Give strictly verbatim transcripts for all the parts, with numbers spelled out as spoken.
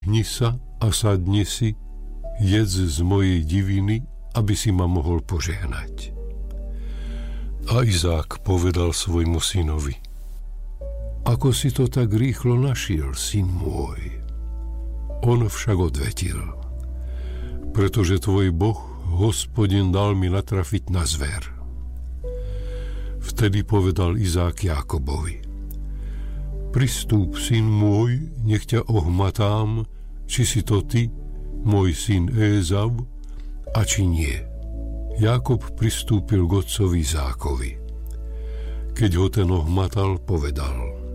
Zdvihni sa a sadni si, jedz z mojej diviny, aby si ma mohol požehnať. A Izák povedal svojmu synovi: Ako si to tak rýchlo našiel, syn môj? On však odvetil: Pretože tvoj Boh, Hospodin, dal mi natrafiť na zver. Vtedy povedal Izák Jákobovi: Pristúp, syn môj, nech ťa ohmatám, či si to ty, môj syn Ézav, a či nie. Jákob pristúpil k otcovi Izákovi. Keď ho ten ohmatal, povedal: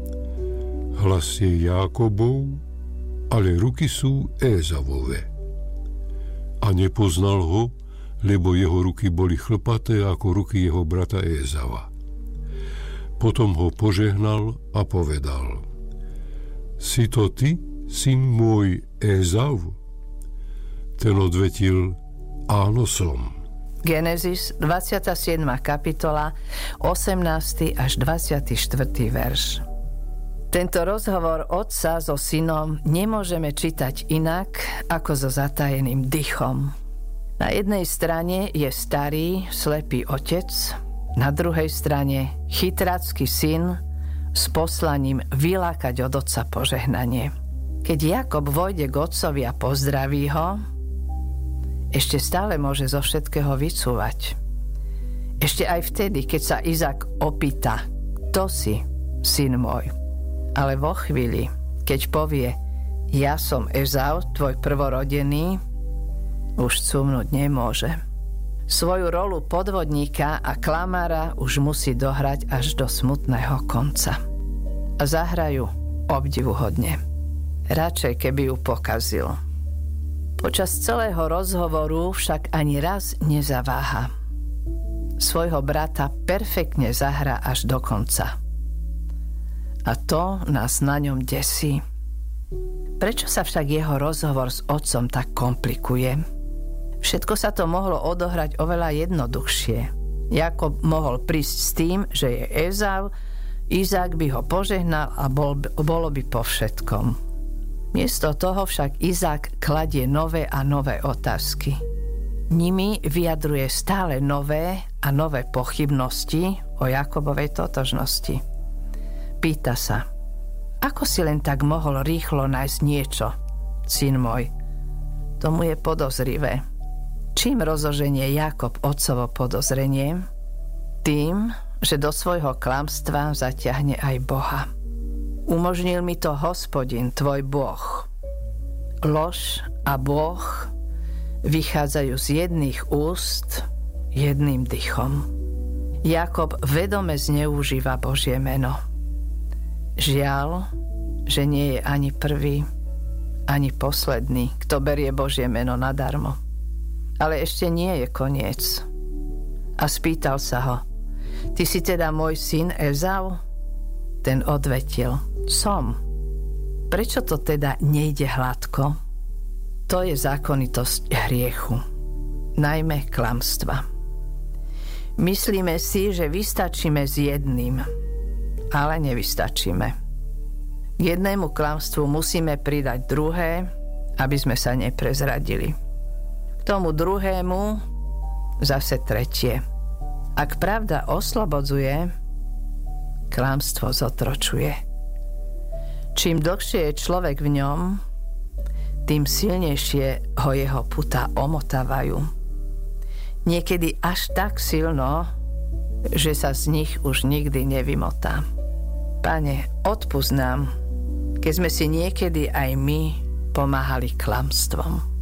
Hlas je Jákobov, ale ruky sú Ézavove. A nepoznal ho, lebo jeho ruky boli chlpaté ako ruky jeho brata Ézava. Potom ho požehnal a povedal: Si to ty, syn môj Ézav? Ten odvetil: Áno, som. Genesis dvadsiata siedma kapitola, osemnásty až dvadsiaty štvrtý verš. Tento rozhovor otca so synom nemôžeme čítať inak ako so zatajeným dychom. Na jednej strane je starý, slepý otec, na druhej strane chytrácky syn s poslaním vylákať od otca požehnanie. Keď Jakob vojde k otcovi a pozdraví ho, ešte stále môže zo všetkého vycúvať. Ešte aj vtedy, keď sa Izák opýta: Kto si, syn môj? Ale vo chvíli, keď povie: Ja som Ézau, tvoj prvorodený, už cúmnuť nemôže. Svoju rolu podvodníka a klamára už musí dohrať až do smutného konca. A zahrajú obdivuhodne. Radšej, keby ju pokazil. Počas celého rozhovoru však ani raz nezaváha. Svojho brata perfektne zahrá až do konca. A to nás na ňom desí. Prečo sa však jeho rozhovor s otcom tak komplikuje? Všetko sa to mohlo odohrať oveľa jednoduchšie. Jakob mohol prísť s tým, že je Ézau, Izák by ho požehnal a bol, bolo by po všetkom. Miesto toho však Izák kladie nové a nové otázky. Nimi vyjadruje stále nové a nové pochybnosti o Jakobovej totožnosti. Pýta sa: Ako si len tak mohol rýchlo nájsť niečo, syn môj? Tomu je podozrivé. Čím rozoženie Jakob otcovo podozrenie? Tým, že do svojho klamstva zaťahne aj Boha. Umožnil mi to Hospodin, tvoj Boh. Lož a Boh vychádzajú z jedných úst jedným dychom. Jakob vedome zneužíva Božie meno. Žiaľ, že nie je ani prvý, ani posledný, kto berie Božie meno nadarmo. Ale ešte nie je koniec. A spýtal sa ho: Ty si teda môj syn Ézau? Ten odvetil: Som. Prečo to teda nejde hladko? To je zákonitosť hriechu, najmä klamstva. Myslíme si, že vystačíme s jedným, ale nevystačíme. K jednému klamstvu musíme pridať druhé, aby sme sa neprezradili. K tomu druhému zase tretie. Ak pravda oslobodzuje, klamstvo zotročuje. Čím dlhšie je človek v ňom, tým silnejšie ho jeho putá omotávajú. Niekedy až tak silno, že sa z nich už nikdy nevymotá. Pane, odpusť nám, keď sme si niekedy aj my pomáhali klamstvom.